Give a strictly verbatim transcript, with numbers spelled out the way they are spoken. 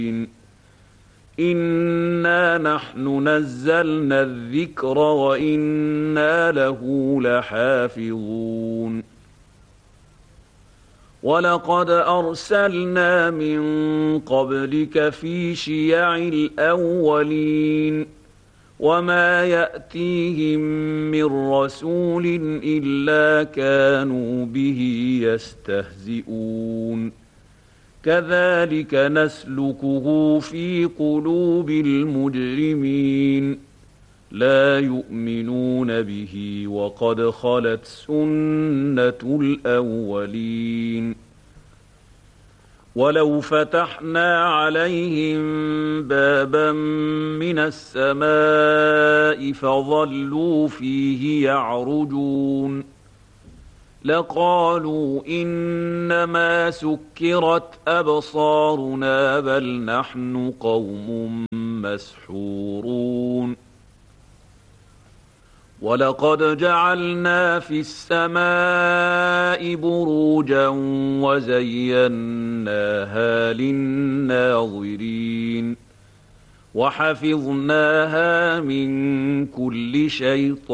إنا نحن نزلنا الذكر وإنا له لحافظون ولقد أرسلنا من قبلك في شيع الأولين وما يأتيهم من رسول إلا كانوا به يستهزئون كذلك نسلكه في قلوب المجرمين لا يؤمنون به وقد خلت سنة الأولين ولو فتحنا عليهم بابا من السماء فظلوا فيه يعرجون لقالوا إنما سكرت أبصارنا بل نحن قوم مسحورون ولقد جعلنا في السماء بروجا وزيناها للناظرين وحفظناها من كل شيطان